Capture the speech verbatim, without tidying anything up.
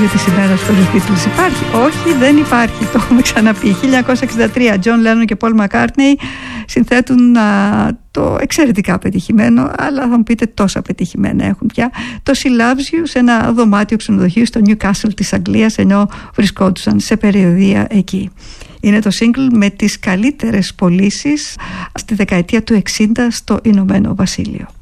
της ημέρας χωρίς Beatles υπάρχει? Όχι, δεν υπάρχει, το έχουμε ξαναπεί. χίλια εννιακόσια εξήντα τρία, John Lennon και Paul McCartney συνθέτουν α, το εξαιρετικά πετυχημένο, αλλά θα μου πείτε τόσα πετυχημένα έχουν πια, το She Loves You, σε ένα δωμάτιο ξενοδοχείου στο Newcastle της Αγγλίας, ενώ βρισκόντουσαν σε περιοδεία εκεί. Είναι το single με τις καλύτερες πωλήσεις στη δεκαετία του εξήντα στο Ηνωμένο Βασίλειο.